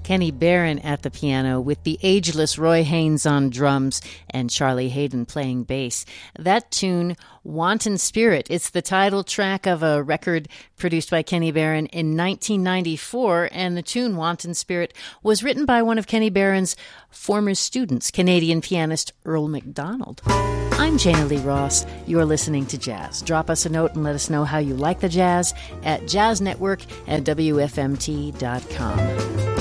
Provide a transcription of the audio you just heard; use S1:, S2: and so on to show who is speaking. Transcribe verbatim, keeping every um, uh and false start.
S1: Kenny Barron at the piano with the ageless Roy Haynes on drums and Charlie Hayden playing bass. That tune, Wanton Spirit, it's the title track of a record produced by Kenny Barron in nineteen ninety-four, and the tune Wanton Spirit was written by one of Kenny Barron's former students, Canadian pianist Earl McDonald. I'm Jana Lee Ross. You're listening to Jazz. Drop us a note and let us know how you like the jazz at jazz network at W F M T dot com.